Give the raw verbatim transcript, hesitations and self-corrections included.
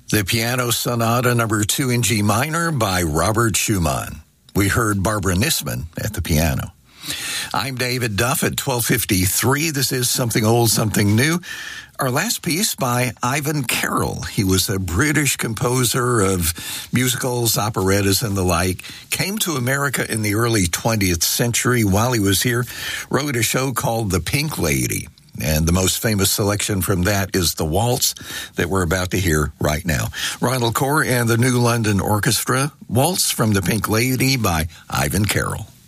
The Piano Sonata number two in G minor by Robert Schumann. We heard Barbara Nisman at the piano. I'm David Duff at twelve fifty-three. This is Something Old, Something New. Our last piece by Ivan Carroll. He was a British composer of musicals, operettas, and the like. Came to America in the early twentieth century. While he was here, wrote a show called The Pink Lady. And the most famous selection from that is the waltz that we're about to hear right now. Ronald Corr and the New London Orchestra, Waltz from the Pink Lady by Ivan Carroll.